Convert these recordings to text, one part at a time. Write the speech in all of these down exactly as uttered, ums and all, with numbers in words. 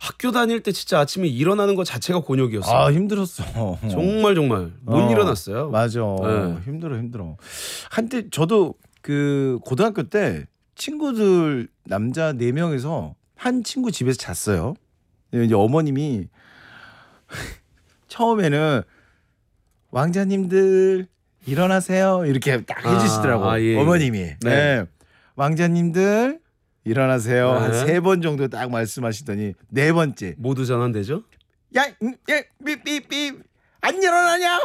학교 다닐 때 진짜 아침에 일어나는 것 자체가 곤욕이었어요. 아 힘들었어. 정말 정말 못 어, 일어났어요. 맞아. 네. 힘들어 힘들어. 한때 저도 그 고등학교 때 친구들 남자 네 명에서 한 친구 집에서 잤어요. 이제 어머님이 처음에는 왕자님들 일어나세요 이렇게 딱 해주시더라고. 아, 아, 예. 어머님이. 네. 네. 왕자님들 일어나세요. 네. 한 세 번 정도 딱 말씀하시더니 네 번째. 모두 전환되죠? 야, 음, 예, 삐삐삐 안 일어나냐?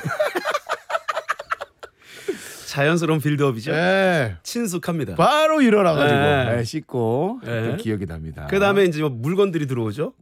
자연스러운 빌드업이죠. 네. 친숙합니다. 바로 일어나가지고 네. 네, 씻고 네. 기억이 납니다. 그 다음에 이제 뭐 물건들이 들어오죠.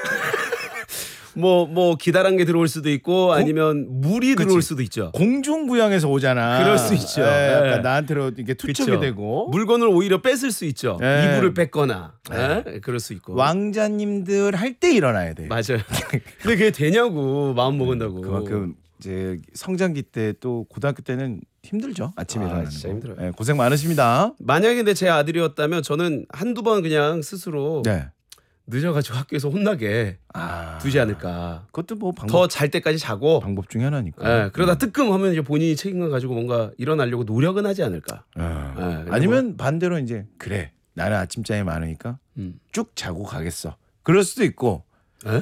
뭐, 뭐, 기다란 게 들어올 수도 있고 아니면 물이 그치. 들어올 수도 있죠. 공중부양에서 오잖아. 그럴 수 있죠. 네, 약간 네. 나한테로 이게 투척이 그쵸. 되고. 물건을 오히려 뺏을 수 있죠. 네. 이불을 뺏거나. 네. 그럴 수 있고. 왕자님들 할 때 일어나야 돼. 맞아요. 근데 그게 되냐고 마음 먹은다고. 그만큼 이제 성장기 때 또 고등학교 때는 힘들죠. 아침에 아, 일어나는 진짜 거. 힘들어요. 네, 고생 많으십니다. 만약에 근데 제 아들이었다면 저는 한두 번 그냥 스스로 네. 늦어가지고 학교에서 혼나게 아, 두지 않을까. 그것도 뭐 방법 더 잘 때까지 자고. 방법 중에 하나니까. 예, 그러다 뜨끔하면 이제 본인이 책임감 가지고 뭔가 일어나려고 노력은 하지 않을까. 아, 예, 근데 아니면 반대로 이제 그래 나는 아침잠이 많으니까 음. 쭉 자고 가겠어. 그럴 수도 있고. 예?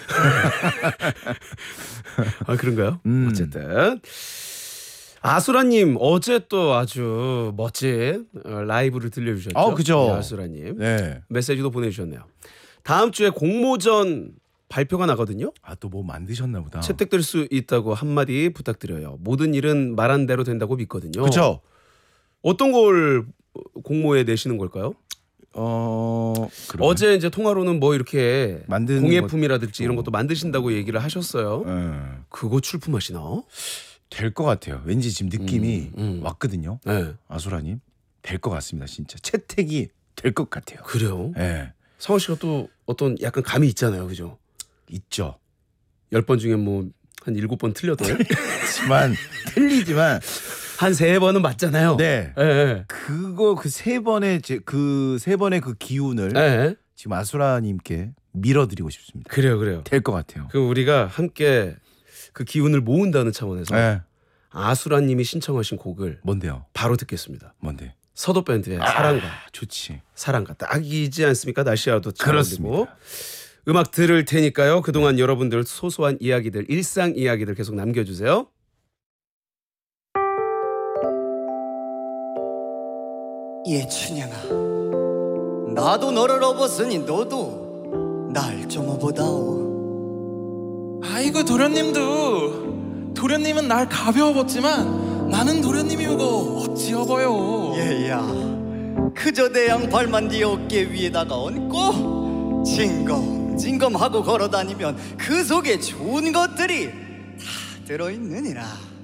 아 그런가요? 음. 어쨌든 아수라님 어제 또 아주 멋진 어, 라이브를 들려주셨죠. 어, 그죠. 네, 아수라님 네. 메시지도 보내주셨네요. 다음 주에 공모전 발표가 나거든요. 아 또 뭐 만드셨나 보다. 채택될 수 있다고 한마디 부탁드려요. 모든 일은 말한 대로 된다고 믿거든요. 그렇죠. 어떤 걸 공모에 내시는 걸까요? 어 그러네. 어제 이제 통화로는 뭐 이렇게 만드는 공예품이라든지 것도- 이런 것도 만드신다고 얘기를 하셨어요. 네. 그거 출품하시나? 될 것 같아요. 왠지 지금 느낌이 음, 음. 왔거든요. 네. 아수라님 될 것 같습니다. 진짜 채택이 될 것 같아요. 그래요. 네. 상원 씨가 또 어떤 약간 감이 있잖아요, 그죠? 있죠. 열 번 중에 뭐 한 일곱 번 틀려도 하지만 틀리지만 한 세 번은 맞잖아요. 네. 예, 예. 그거 그 세 번의 그 세 번의 그 기운을 예. 지금 아수라님께 밀어드리고 싶습니다. 그래요, 그래요. 될 것 같아요. 그 우리가 함께 그 기운을 모은다는 차원에서 네. 아수라님이 신청하신 곡을 뭔데요? 바로 듣겠습니다. 뭔데? 서도 밴드의 사랑가. 아, 좋지. 사랑가 딱이지 않습니까? 날씨와도 잘 그렇습니다. 어울리고. 음악 들을 테니까요. 그동안 여러분들 소소한 이야기들, 일상 이야기들 계속 남겨주세요. 예춘양아, 나도 너를 업었으니 너도 날 좀 업어다오. 아이고 도련님도 도련님은 날 가벼워봤지만 나는 도련님이고 어찌 업어요. 얘야, 그저 내 양팔만 네 어깨 위에다가 얹고 징검징검하고 걸어다니면 그 속에 좋은 것들이 다 들어있느니라.